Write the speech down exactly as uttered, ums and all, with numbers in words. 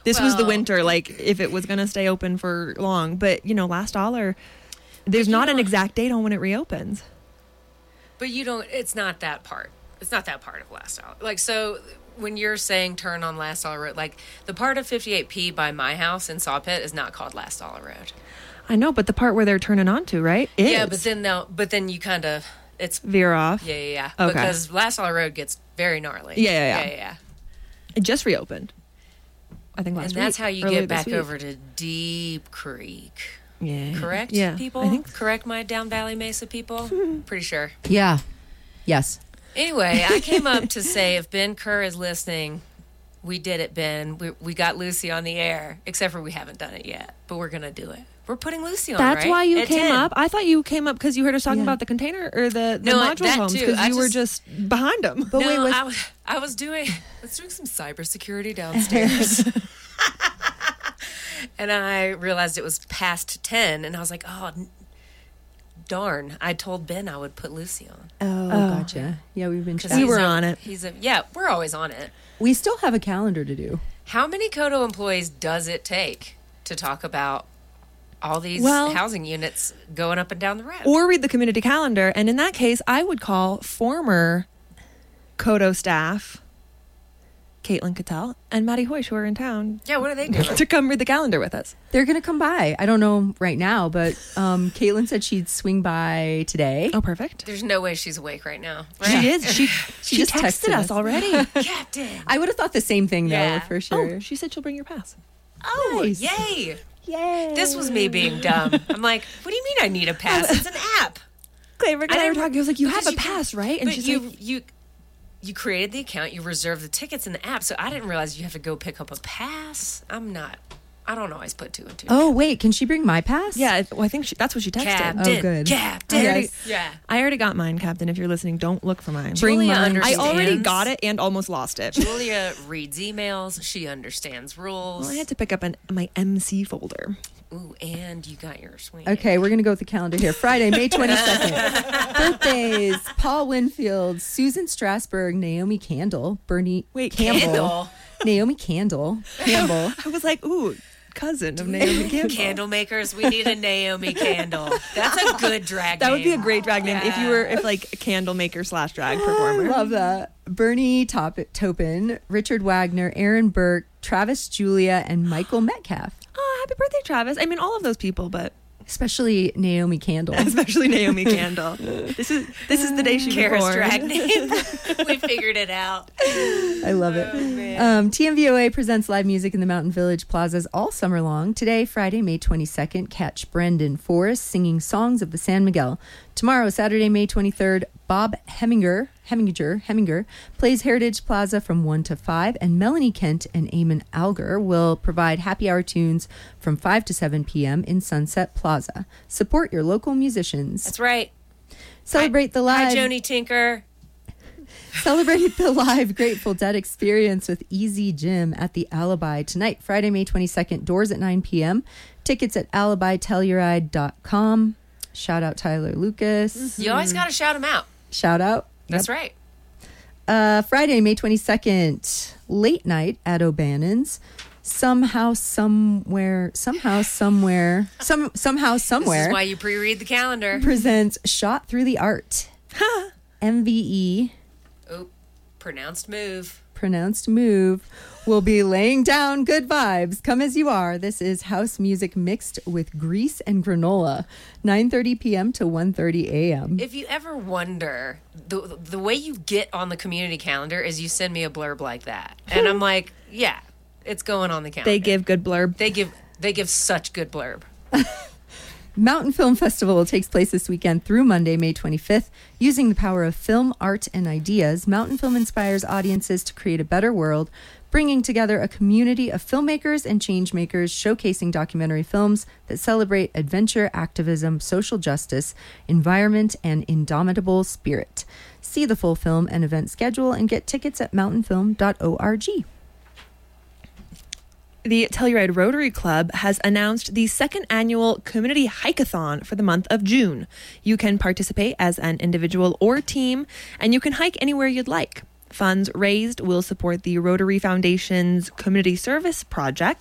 This well, was the winter, like if it was going to stay open for long. But, you know, Last Dollar, there's not an exact date on when it reopens. But you don't, it's not that part. It's not that part of Last Dollar. Like, so when you're saying turn on Last Dollar Road, like the part of fifty-eight P by my house in Sawpit is not called Last Dollar Road. I know, but the part where they're turning onto, right? Is. Yeah, but then they'll, but then you kind of, it's. Veer off? Yeah, yeah, yeah. Okay. Because Last Dollar Road gets very gnarly. Yeah, yeah, yeah. Yeah, yeah. It just reopened. I think last And week. that's how you earlier get this back week. over to Deep Creek. Yeah. Correct, Yeah, people? I think so. Correct my Down Valley Mesa people? Pretty sure. Yeah. Yes. Anyway, I came up to say if Ben Kerr is listening, we did it, Ben. We we got Lucy on the air, except for we haven't done it yet, but we're going to do it. We're putting Lucy on, That's right? why you At came ten. up. I thought you came up because you heard us talking Yeah. about the container or the, the No, I- module that homes too. because I you were just- just behind them. But no, wait, was, I was, I was doing, I was doing some cybersecurity downstairs. And I realized it was past ten, and I was like, oh, n- darn. I told Ben I would put Lucy on. oh, Oh. gotcha. Yeah, we've been 'Cause chatting. We were he's a- on it. He's a, yeah, we're always on it. We still have a calendar to do. How many Kodo employees does it take to talk about all these Well- housing units going up and down the road? Or read the community calendar. And in that case, I would call former Kodo staff, Caitlin Cattell and Maddie Hoysh, who are in town, yeah, what are they doing? to come read the calendar with us. They're going to come by. I don't know right now, but um, Caitlin said she'd swing by today. Oh, perfect. There's no way she's awake right now. She is. She, she, just texted, texted us us. already. Captain. I would have thought the same thing, though, Yeah. for sure. Oh, she said she'll bring your pass. Oh, Nice. yay. Yay. This was me being dumb. I'm like, what do you mean I need a pass? It's an app. Okay, we're I gonna didn't- talking. I was like, you because have a can- pass, right? And but she's you, like, you, you created the account, you reserved the tickets in the app, so I didn't realize you have to go pick up a pass. I'm not, I don't always put two and two. Oh, wait. Can she bring my pass? yeah. I- Well, I think she, that's what she texted. Captain. Oh, good. Captain. I already, Yeah. I already got mine, Captain. If you're listening, don't look for mine. Bring Julia mine. I already understands. got it and almost lost it. Julia reads emails. She understands rules. Well, I had to pick up an, my M C folder. Ooh, and you got your swing. Okay, we're going to go with the calendar here. Friday, May twenty-second. Birthdays. Paul Winfield, Susan Strasberg, Naomi Candle, Bernie Wait, Campbell. Candle. Naomi Candle. Campbell. I was like, ooh, cousin of Naomi Campbell. Candle makers. We need a Naomi Candle. That's a good drag That name. would be a great drag name if you were, if like a candle maker slash drag performer. Love that. Bernie Top- Topin, Richard Wagner, Aaron Burke, Travis Julia, and Michael Metcalf. Oh, happy birthday, Travis. I mean, all of those people, but Especially Naomi Candle. especially Naomi Candle. This is this is the day she was Kara's born. drag name. We figured it out. I love it. Um, T M V O A presents live music in the Mountain Village plazas all summer long. Today, Friday, May twenty-second, catch Brendan Forrest singing songs of the San Miguel. Tomorrow, Saturday, May twenty-third, Bob Heminger, Heminger, Heminger plays Heritage Plaza from one to five, and Melanie Kent and Eamon Alger will provide happy hour tunes from five to seven p.m. in Sunset Plaza. Support your local musicians. That's right. Celebrate the live. Hi, Joni Tinker. Celebrate the live Grateful Dead experience with Easy Gym at the Alibi tonight, Friday, May twenty-second, doors at nine p.m. Tickets at alibi telluride dot com. Shout out Tyler Lucas. You always got to shout them out. Shout out. That's right. Uh, Friday, May twenty-second, late night at O'Bannon's. Somehow, somewhere, somehow, somewhere, some somehow, somewhere. This is why you pre-read the calendar. presents Shot Through the Art. M V E. Oh, pronounced move. Pronounced move, will be laying down good vibes. Come as you are. This is house music mixed with grease and granola. nine thirty p.m. to one thirty a.m. If you ever wonder, the the way you get on the community calendar is you send me a blurb like that, and I'm like, yeah, it's going on the calendar. They give good blurb. they give they give such good blurb. Mountain Film Festival takes place this weekend through Monday, May twenty-fifth. Using the power of film, art, and ideas, Mountain Film inspires audiences to create a better world, bringing together a community of filmmakers and changemakers showcasing documentary films that celebrate adventure, activism, social justice, environment, and indomitable spirit. See the full film and event schedule and get tickets at mountain film dot org. The Telluride Rotary Club has announced the second annual Community Hike-a-thon for the month of June. You can participate as an individual or team, and you can hike anywhere you'd like. Funds raised will support the Rotary Foundation's community service project